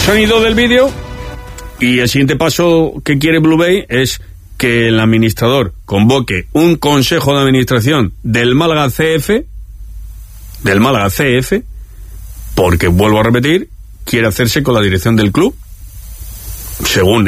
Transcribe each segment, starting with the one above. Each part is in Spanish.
Sonido del vídeo. Y el siguiente paso que quiere Blue Bay es que el administrador convoque un consejo de administración del Málaga CF, porque, vuelvo a repetir, quiere hacerse con la dirección del club, según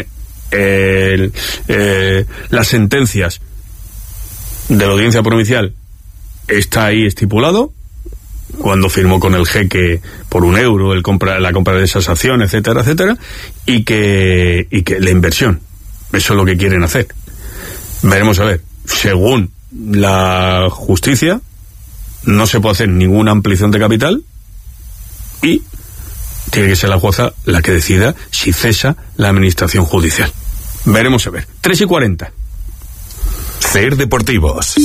las sentencias de la audiencia provincial. Está ahí estipulado cuando firmó con el jeque por €1 la compra de esas acciones, etcétera, etcétera, y que la inversión, eso es lo que quieren hacer. Veremos a ver. Según la justicia, no se puede hacer ninguna ampliación de capital y tiene que ser la jueza la que decida si cesa la administración judicial. Veremos a ver. 3:40. SER Deportivos.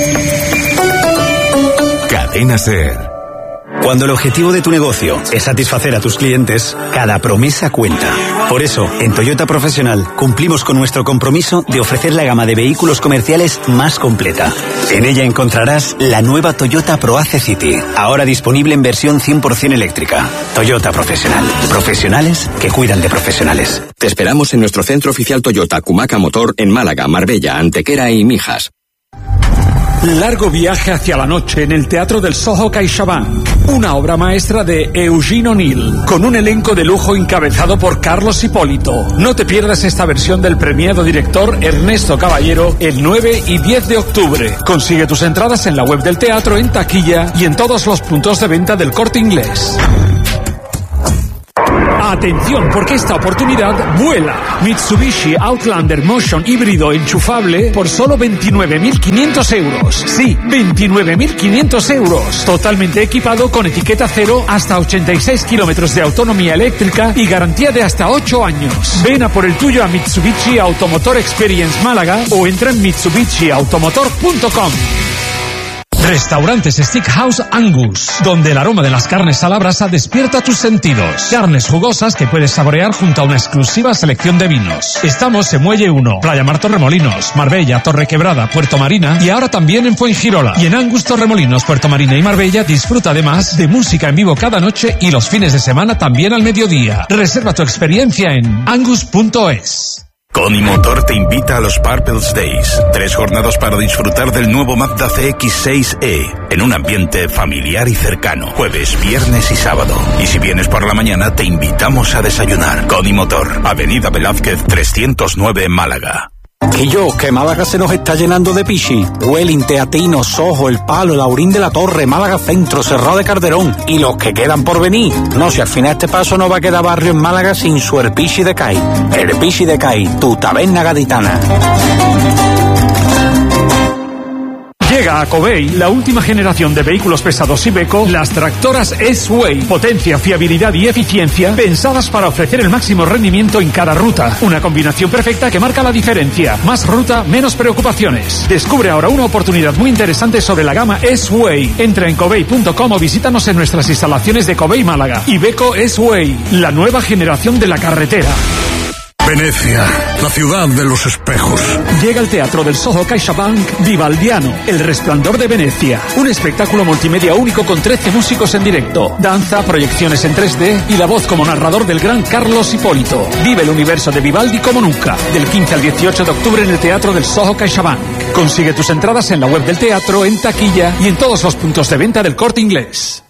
Cadena SER. Cuando el objetivo de tu negocio es satisfacer a tus clientes, cada promesa cuenta. Por eso, en Toyota Profesional cumplimos con nuestro compromiso de ofrecer la gama de vehículos comerciales más completa. En ella encontrarás la nueva Toyota ProAce City, ahora disponible en versión 100% eléctrica. Toyota Profesional. Profesionales que cuidan de profesionales. Te esperamos en nuestro centro oficial Toyota Cumaca Motor en Málaga, Marbella, Antequera y Mijas. Largo viaje hacia la noche en el Teatro del Soho CaixaBank, una obra maestra de Eugene O'Neill, con un elenco de lujo encabezado por Carlos Hipólito. No te pierdas esta versión del premiado director Ernesto Caballero el 9 y 10 de octubre. Consigue tus entradas en la web del teatro, en taquilla y en todos los puntos de venta del Corte Inglés. Atención, porque esta oportunidad vuela. Mitsubishi Outlander Motion híbrido enchufable por solo 29.500 euros. Sí, 29.500 euros. Totalmente equipado con etiqueta cero, hasta 86 kilómetros de autonomía eléctrica y garantía de hasta 8 años. Ven a por el tuyo a Mitsubishi Automotor Experience Málaga o entra en mitsubishiautomotor.com. Restaurantes Steakhouse Angus, donde el aroma de las carnes a la brasa despierta tus sentidos. Carnes jugosas que puedes saborear junto a una exclusiva selección de vinos. Estamos en Muelle 1, Playa Mar Torremolinos, Marbella, Torrequebrada, Puerto Marina y ahora también en Fuengirola. Y en Angus Torremolinos, Puerto Marina y Marbella disfruta además de música en vivo cada noche y los fines de semana también al mediodía. Reserva tu experiencia en angus.es. Coni Motor te invita a los Purples Days. 3 jornadas para disfrutar del nuevo Mazda CX-6e en un ambiente familiar y cercano. Jueves, viernes y sábado. Y si vienes por la mañana, te invitamos a desayunar. Coni Motor, Avenida Velázquez 309, Málaga. Que Málaga se nos está llenando de pichi. Welling, Teatino, Sojo, El Palo, Laurín de la Torre, Málaga Centro, Cerrado de Calderón y los que quedan por venir. No, si al final este paso no va a quedar barrio en Málaga sin su Erpichi de Cai. Erpichi de Cai, tu taberna gaditana. Llega a Covey la última generación de vehículos pesados Iveco, las tractoras S-Way. Potencia, fiabilidad y eficiencia pensadas para ofrecer el máximo rendimiento en cada ruta. Una combinación perfecta que marca la diferencia. Más ruta, menos preocupaciones. Descubre ahora una oportunidad muy interesante sobre la gama S-Way. Entra en covey.com o visítanos en nuestras instalaciones de Covey Málaga. Iveco S-Way, la nueva generación de la carretera. Venecia, la ciudad de los espejos. Llega al Teatro del Soho CaixaBank Vivaldiano, El Resplandor de Venecia. Un espectáculo multimedia único con 13 músicos en directo, danza, proyecciones en 3D y la voz como narrador del gran Carlos Hipólito. Vive el universo de Vivaldi como nunca. Del 15 al 18 de octubre en el Teatro del Soho CaixaBank. Consigue tus entradas en la web del teatro, en taquilla y en todos los puntos de venta del Corte Inglés.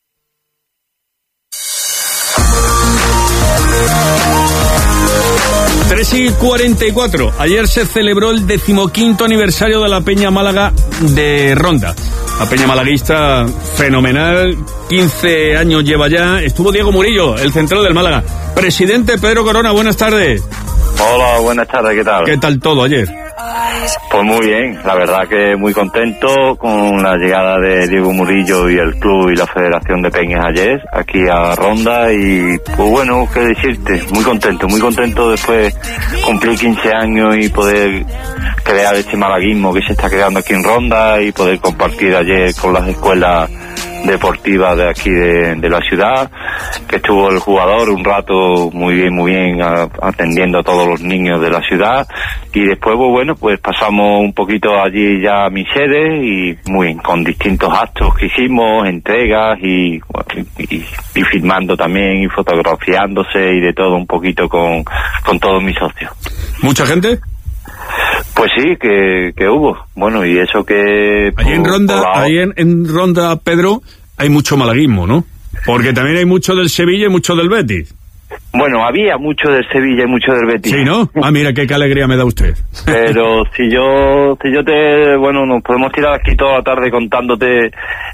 Y 44. Ayer se celebró el 15º aniversario de la Peña Málaga de Ronda. La Peña malaguista fenomenal, 15 años lleva ya. Estuvo Diego Murillo, el central del Málaga. Presidente Pedro Corona, buenas tardes. Hola, buenas tardes, ¿qué tal? ¿Qué tal todo ayer? Pues muy bien, la verdad que muy contento con la llegada de Diego Murillo y el club y la Federación de Peñas ayer, aquí a Ronda, y pues bueno, qué decirte, muy contento después de cumplir 15 años y poder crear este malaguismo que se está creando aquí en Ronda y poder compartir ayer con las escuelas deportiva de aquí de la ciudad, que estuvo el jugador un rato muy bien atendiendo a todos los niños de la ciudad, y después pues pasamos un poquito allí ya a mi sede y con distintos actos que hicimos, entregas y filmando también y fotografiándose y de todo un poquito con todos mis socios. ¿Mucha gente? Pues sí, que hubo. Bueno, y eso que... Ahí en Ronda, Pedro, hay mucho malaguismo, ¿no? Porque también hay mucho del Sevilla y mucho del Betis. Bueno, había mucho del Sevilla y mucho del Betis. Sí, ¿no? Ah, mira, qué alegría me da usted. Pero si yo nos podemos tirar aquí toda la tarde contándote.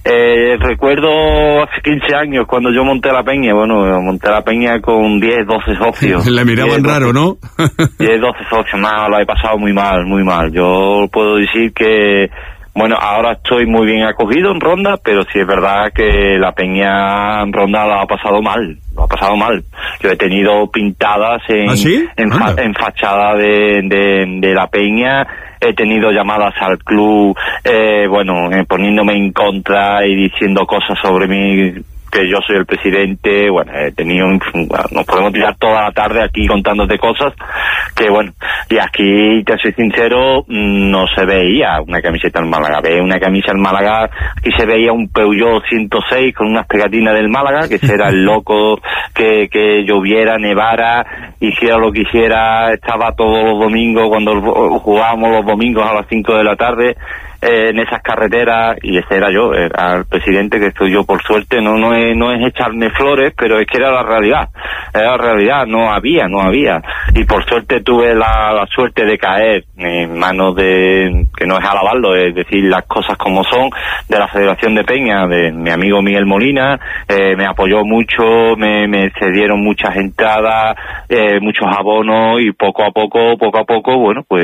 Recuerdo hace 15 años cuando yo monté la peña. Bueno, monté la peña con 10, 12 socios. Le miraban raro, ¿no? 10, 12 socios, lo he pasado muy mal. Yo puedo decir que... Bueno, ahora estoy muy bien acogido en Ronda, pero sí es verdad que la peña en Ronda lo ha pasado mal. Yo he tenido pintadas en fachada de la peña, he tenido llamadas al club, poniéndome en contra y diciendo cosas sobre mí, que yo soy el presidente. Bueno, he tenido, nos podemos tirar toda la tarde aquí contándote cosas que y aquí, te soy sincero, no se veía una camiseta en Málaga. Una camisa en Málaga, aquí se veía un Peugeot 106 con unas pegatinas del Málaga, que ese era el loco, que lloviera, nevara, hiciera lo que hiciera, estaba todos los domingos, cuando jugábamos los domingos a las 5 de la tarde, en esas carreteras, y ese era yo, era el presidente, que estoy yo, por suerte. No es echarme flores, pero es que era la realidad, no había, y por suerte tuve la suerte de caer en manos de, que no es alabarlo, es decir las cosas como son, de la Federación de Peña, de mi amigo Miguel Molina. Me apoyó mucho, me cedieron muchas entradas, muchos abonos, y poco a poco, pues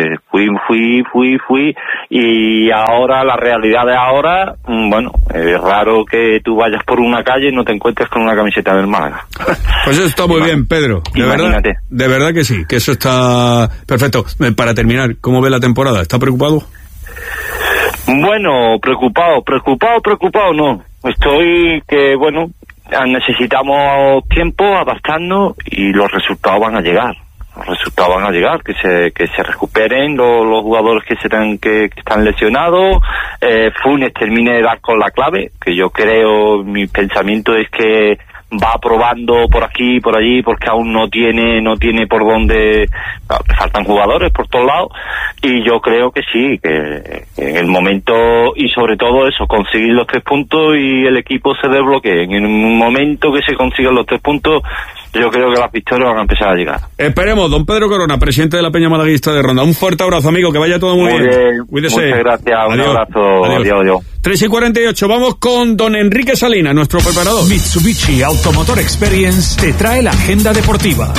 fui, y ahora, la realidad de ahora, es raro que tú vayas por una calle y no te encuentres con una camiseta del Málaga. Pues eso está muy bien, Pedro. De verdad que sí, que eso está perfecto. Para terminar, ¿cómo ve la temporada? ¿Está preocupado? Bueno, preocupado no. Estoy que, necesitamos tiempo, adaptarnos, y los resultados van a llegar. Que se recuperen los jugadores que están lesionados. Funes termine de dar con la clave, que yo creo, mi pensamiento es que va probando por aquí y por allí, porque aún no tiene por dónde, faltan jugadores por todos lados, y yo creo que sí, que en el momento, y sobre todo eso, conseguir los 3 puntos y el equipo se desbloquee. En el momento que se consigan los 3 puntos, yo creo que las victorias van a empezar a llegar. Esperemos. Don Pedro Corona, presidente de la Peña Malaguista de Ronda. Un fuerte abrazo, amigo, que vaya todo muy bien. Cuídese. Muchas gracias, un abrazo. Adiós. 3:48, vamos con don Enrique Salinas, nuestro preparador. Mitsubishi Automotor Experience te trae la agenda deportiva.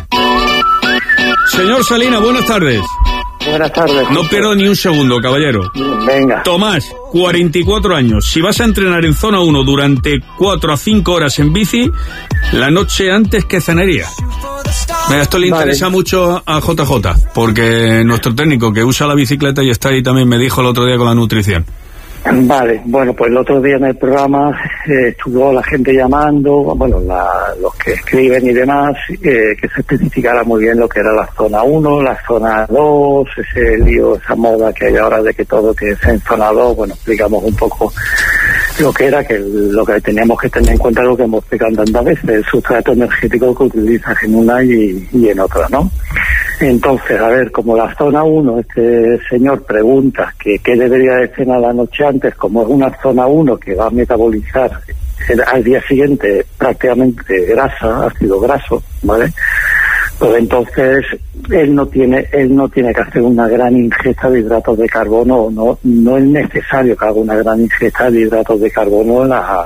Señor Salinas, buenas tardes. Buenas tardes. No pierdo ni un segundo, caballero. Venga. Tomás, 44 años. Si vas a entrenar en zona 1 durante 4 a 5 horas en bici, la noche antes, ¿qué cenaría? Mira, esto le interesa mucho a JJ, porque nuestro técnico que usa la bicicleta y está ahí también me dijo el otro día con la nutrición. Vale, bueno, pues el otro día en el programa estuvo la gente llamando, los que escriben y demás, que se especificara muy bien lo que era la zona 1, la zona 2, ese lío, esa moda que hay ahora de que todo que es en zona 2, explicamos un poco lo que era, que lo que teníamos que tener en cuenta, lo que hemos explicado tantas veces, el sustrato energético que utilizas en una y en otra, ¿no? Entonces, a ver, como la zona 1, este señor pregunta que qué debería de cenar la noche antes, como es una zona 1 que va a metabolizar al día siguiente prácticamente grasa, ácido graso, ¿vale? Pues entonces él no tiene que hacer una gran ingesta de hidratos de carbono, no es necesario que haga una gran ingesta de hidratos de carbono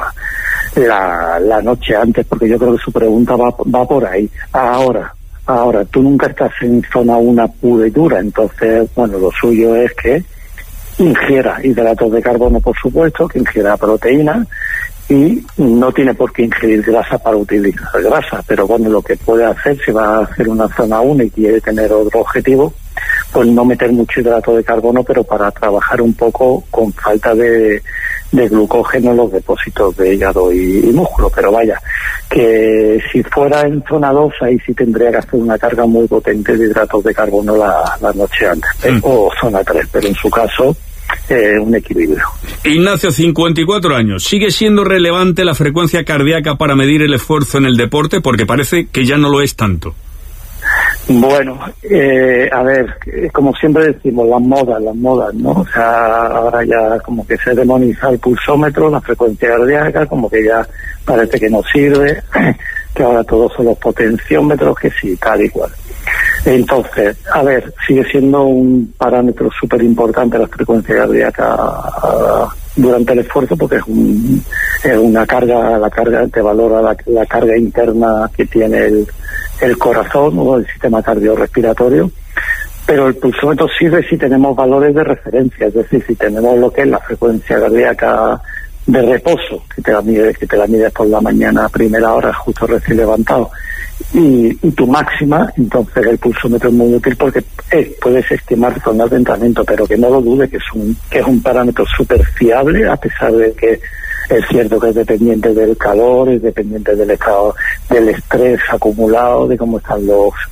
la noche antes, porque yo creo que su pregunta va por ahí. Ahora, tú nunca estás en zona 1 pura y dura, entonces, lo suyo es que ingiera hidratos de carbono, por supuesto, que ingiera proteína, y no tiene por qué ingerir grasa para utilizar grasa, pero lo que puede hacer, si va a hacer una zona 1 y quiere tener otro objetivo, pues no meter mucho hidrato de carbono, pero para trabajar un poco con falta de glucógeno en los depósitos de hígado y músculo. Pero vaya, que si fuera en zona 2, ahí sí tendría que hacer una carga muy potente de hidratos de carbono la noche antes, o zona 3, pero en su caso un equilibrio. Ignacio, 54 años. ¿Sigue siendo relevante la frecuencia cardíaca para medir el esfuerzo en el deporte? Porque parece que ya no lo es tanto. Bueno, a ver, como siempre decimos, las modas, ¿no? O sea, ahora ya como que se demoniza el pulsómetro, la frecuencia cardíaca, como que ya parece que no sirve, que ahora todos son los potenciómetros, que sí, tal y cual. Entonces, a ver, sigue siendo un parámetro súper importante la frecuencia cardíaca durante el esfuerzo, porque es una carga, la carga te valora la carga interna que tiene el corazón o el sistema cardiorrespiratorio, pero el pulsómetro sirve si tenemos valores de referencia, es decir, si tenemos lo que es la frecuencia cardíaca de reposo, que te la mides por la mañana a primera hora, justo recién levantado, y tu máxima, entonces el pulsómetro es muy útil porque puedes estimar zonas de entrenamiento, pero que no lo dude que es un parámetro súper fiable, a pesar de que es cierto que es dependiente del calor, es dependiente del estado del estrés acumulado, de cómo están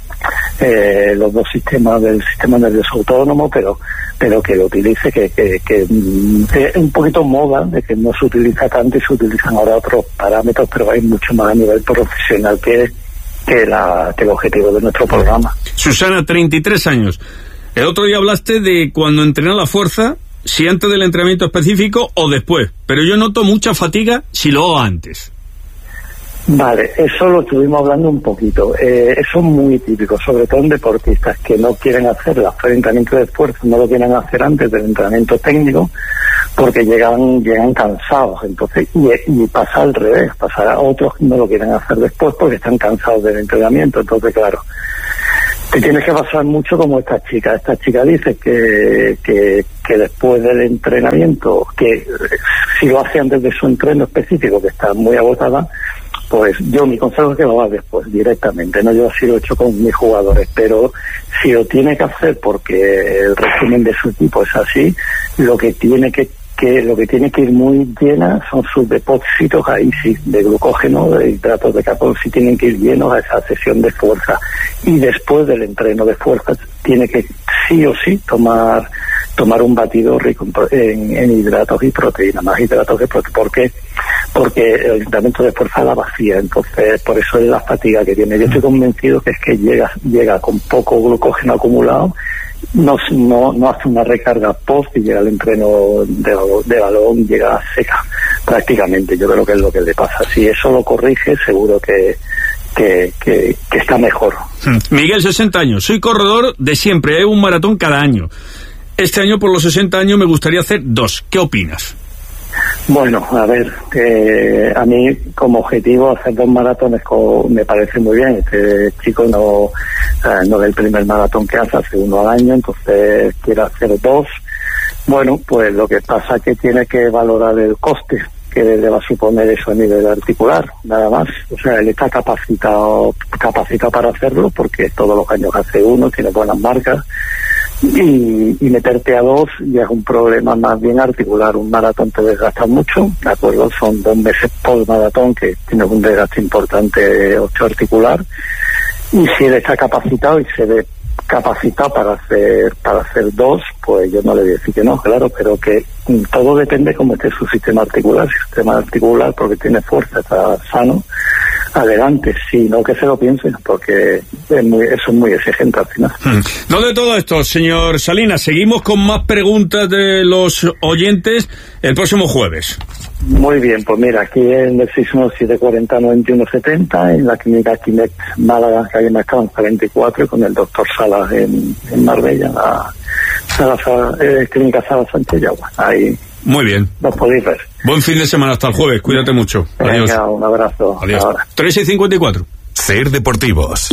los dos sistemas del sistema nervioso autónomo, pero que lo utilice, que es un poquito moda de que no se utiliza tanto y se utilizan ahora otros parámetros, pero hay mucho más a nivel profesional que el objetivo de nuestro programa. Susana, 33 años. El otro día hablaste de cuando entrena la fuerza, si antes del entrenamiento específico o después, pero yo noto mucha fatiga si lo hago antes. Vale, eso lo estuvimos hablando un poquito. Eso es muy típico, sobre todo en deportistas que no quieren hacer el entrenamiento de esfuerzo, no lo quieren hacer antes del entrenamiento técnico, porque llegan cansados. Entonces, y pasa al revés, pasa a otros que no lo quieren hacer después porque están cansados del entrenamiento. Entonces, claro, te tienes que basar mucho como esta chica. Esta chica dice que después del entrenamiento, que si lo hace antes de su entreno específico, que está muy agotada, pues mi consejo es que lo haga después, directamente. No, yo así lo he hecho con mis jugadores, pero si lo tiene que hacer porque el régimen de su equipo es así, lo que tiene que ir muy llena son sus depósitos ahí sí, de glucógeno, de hidratos de carbono, sí tienen que ir llenos a esa sesión de fuerza. Y después del entreno de fuerza tiene que sí o sí tomar un batido rico en hidratos y proteínas, más hidratos que proteínas. ¿Por qué? Porque el entrenamiento de fuerza la vacía, entonces por eso es la fatiga que tiene. Yo estoy convencido que es que llega con poco glucógeno acumulado, no hace una recarga post y llega al entreno de balón, llega seca prácticamente. Yo creo que es lo que le pasa. Si eso lo corrige, seguro que está mejor. Miguel, 60 años. Soy corredor de siempre, un maratón cada año. Este año, por los 60 años, me gustaría hacer 2. ¿Qué opinas? Bueno, a ver, a mí como objetivo hacer 2 maratones me parece muy bien. Este chico no es el primer maratón que hace uno al año, entonces quiere hacer 2. Bueno, pues lo que pasa es que tiene que valorar el coste que le va a suponer eso a nivel articular, nada más. O sea, él está capacitado para hacerlo porque todos los años hace uno, tiene buenas marcas. Y meterte a 2 ya es un problema más bien articular. Un maratón te desgasta mucho, ¿de acuerdo? Son 2 meses por maratón que tienes un desgaste importante osteoarticular. Y si él está capacitado y se ve capacitado para hacer 2, pues yo no le voy a decir que no, claro, pero que todo depende cómo esté su sistema articular. Si su sistema articular, porque tiene fuerza, está sano, adelante, sí, no que se lo piensen, porque eso es muy exigente al final. No de todo esto, señor Salinas, seguimos con más preguntas de los oyentes el próximo jueves. Muy bien, pues mira, aquí en el 617409170, en la clínica Quimet Málaga, calle Maestranza 24, con el doctor Salas en Marbella, la clínica Salas Sánchez Yagua. Ahí muy bien. Los podéis ver. Buen fin de semana, hasta el jueves, cuídate mucho. Adiós. Venga, un abrazo. Adiós. 3:54. Ser Deportivos.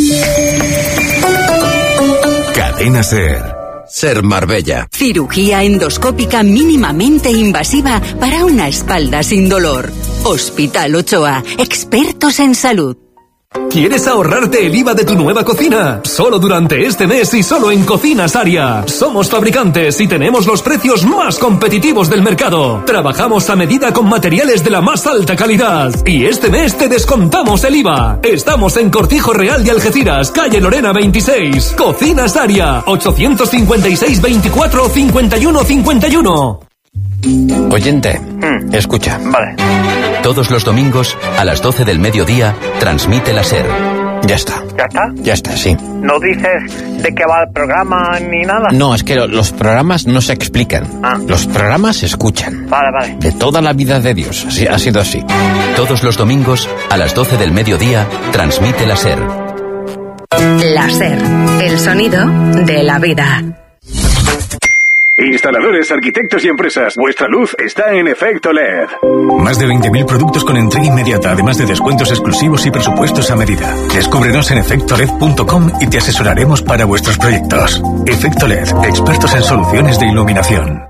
Cadena Ser. Ser Marbella. Cirugía endoscópica mínimamente invasiva para una espalda sin dolor. Hospital Ochoa, expertos en salud. ¿Quieres ahorrarte el IVA de tu nueva cocina? Solo durante este mes y solo en Cocinas Aria. Somos fabricantes y tenemos los precios más competitivos del mercado. Trabajamos a medida con materiales de la más alta calidad. Y este mes te descontamos el IVA. Estamos en Cortijo Real de Algeciras, calle Lorena 26. Cocinas Aria, 856 24 51 51. Oyente, escucha. Vale. Todos los domingos, a las 12 del mediodía, transmite la SER. Ya está. ¿Ya está? Ya está, sí. ¿No dices de qué va el programa ni nada? No, es que los programas no se explican. Los programas se escuchan. Vale. De toda la vida de Dios. Así, ha sido así. Todos los domingos, a las 12 del mediodía, transmite la SER. La SER, el sonido de la vida. Instaladores, arquitectos y empresas, vuestra luz está en Efecto LED. Más de 20.000 productos con entrega inmediata, además de descuentos exclusivos y presupuestos a medida. Descúbrenos en efectoled.com y te asesoraremos para vuestros proyectos. Efecto LED, expertos en soluciones de iluminación.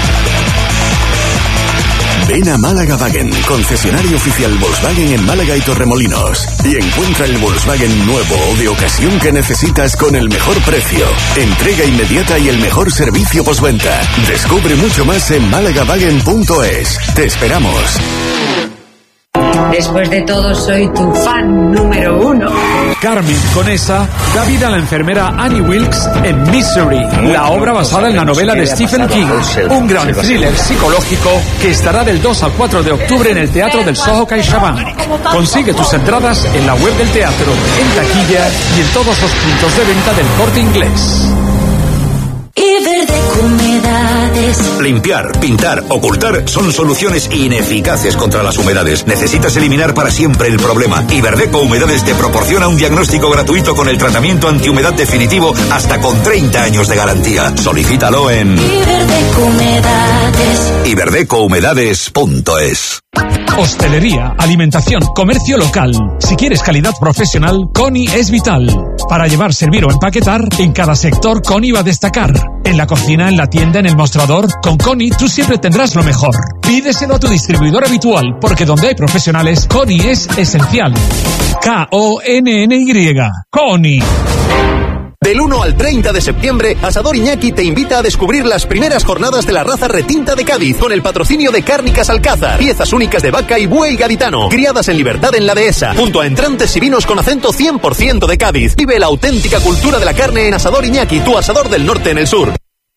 Ven a Málaga Wagen, concesionario oficial Volkswagen en Málaga y Torremolinos, y encuentra el Volkswagen nuevo o de ocasión que necesitas con el mejor precio, entrega inmediata y el mejor servicio postventa. Descubre mucho más en málaga-wagen.es. Te esperamos. Después de todo, soy tu fan número 1. Carmen Conesa da vida a la enfermera Annie Wilkes en Misery, la obra basada en la novela de Stephen King, un gran thriller psicológico que estará del 2 al 4 de octubre en el Teatro del Soho CaixaBank. Consigue tus entradas en la web del teatro, en taquilla y en todos los puntos de venta del Corte Inglés. Iberdeco Humedades. Limpiar, pintar, ocultar son soluciones ineficaces contra las humedades. Necesitas eliminar para siempre el problema. Iberdeco Humedades te proporciona un diagnóstico gratuito con el tratamiento antihumedad definitivo hasta con 30 años de garantía. Solicítalo en Iberdeco Humedades. iberdecohumedades.es. Hostelería, alimentación, comercio local. Si quieres calidad profesional, Coni es vital. Para llevar, servir o empaquetar, en cada sector Coni va a destacar. En la cocina, en la tienda, en el mostrador, con Coni tú siempre tendrás lo mejor. Pídeselo a tu distribuidor habitual, porque donde hay profesionales, Coni es esencial. K-O-N-N-Y. Coni. Del 1 al 30 de septiembre, Asador Iñaki te invita a descubrir las primeras jornadas de la raza retinta de Cádiz, con el patrocinio de Cárnicas Alcázar, piezas únicas de vaca y buey gaditano, criadas en libertad en la dehesa, junto a entrantes y vinos con acento 100% de Cádiz. Vive la auténtica cultura de la carne en Asador Iñaki, tu asador del norte en el sur.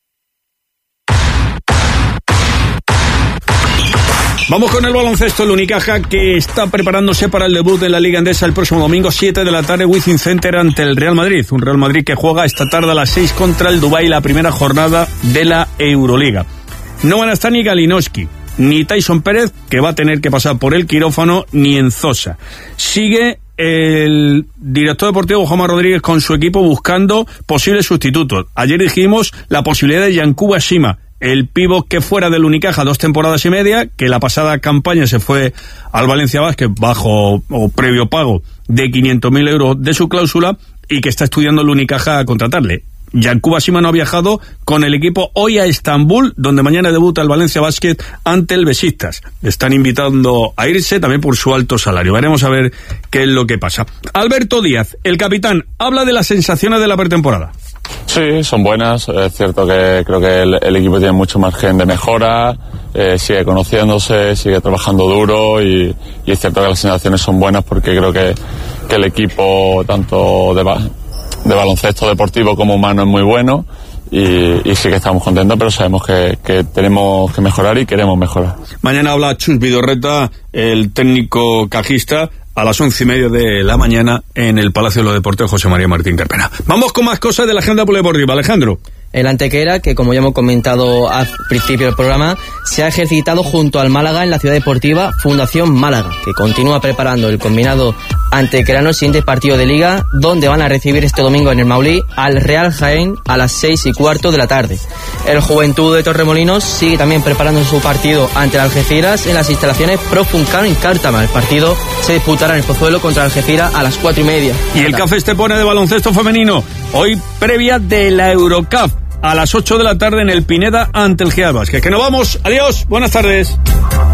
Vamos con el baloncesto. El Unicaja, que está preparándose para el debut de la Liga Endesa el próximo domingo, 7 de la tarde, Wizzing Center, ante el Real Madrid. Un Real Madrid que juega esta tarde a las 6 contra el Dubái, la primera jornada de la Euroliga. No van a estar ni Galinowski, ni Tyson Pérez, que va a tener que pasar por el quirófano, ni Enzosa. Sigue el director deportivo Juanma Rodríguez con su equipo buscando posibles sustitutos. Ayer dijimos la posibilidad de Yankuba Shima, el pívot que fuera del Unicaja 2 temporadas y media, que la pasada campaña se fue al Valencia Basket bajo o previo pago de 500.000 euros de su cláusula, y que está estudiando el Unicaja a contratarle. Yankuba Shima no ha viajado con el equipo hoy a Estambul, donde mañana debuta el Valencia Basket ante el Besiktas. Le están invitando a irse también por su alto salario. Veremos a ver qué es lo que pasa. Alberto Díaz, el capitán, habla de las sensaciones de la pretemporada. Sí, son buenas. Es cierto que creo que el equipo tiene mucho margen de mejora, sigue conociéndose, sigue trabajando duro y es cierto que las sensaciones son buenas, porque creo que el equipo, tanto de baloncesto deportivo como humano, es muy bueno y sí que estamos contentos, pero sabemos que tenemos que mejorar y queremos mejorar. Mañana habla Chus Vidorreta, el técnico cajista, a las 11:30 de la mañana en el Palacio de los Deportes José María Martín Carpena. Vamos con más cosas de la agenda polideportiva. Alejandro. El Antequera, que como ya hemos comentado al principio del programa, se ha ejercitado junto al Málaga en la ciudad deportiva Fundación Málaga, que continúa preparando el combinado antequerano el siguiente partido de Liga, donde van a recibir este domingo en el Maulí al Real Jaén a las 6:15 de la tarde. El Juventud de Torremolinos sigue también preparando su partido ante el Algeciras en las instalaciones Pro Funcano en Cártama. El partido se disputará en el Pozuelo contra el Algeciras a las 4:30. Y el Café Estepona de baloncesto femenino, hoy previa de la Eurocup, a las 8 de la tarde en el Pineda ante el Gea Vázquez. Que nos vamos. Adiós. Buenas tardes.